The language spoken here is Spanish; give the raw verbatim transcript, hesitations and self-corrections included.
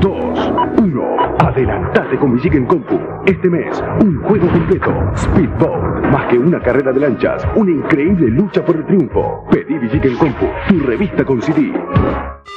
dos, uno. Adelantate con Villiquen Compu. Este mes, un juego completo. Speedboat, más que una carrera de lanchas, una increíble lucha por el triunfo. Pedí Villiquen Compu, tu revista con C D.